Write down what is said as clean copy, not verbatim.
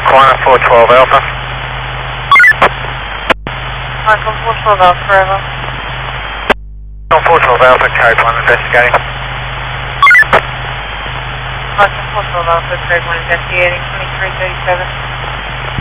Quantum 412 Alpha. Michael 412 Alpha forever. 412 Alpha, code 1 investigating. Michael 412 Alpha, code 1 investigating, 2337.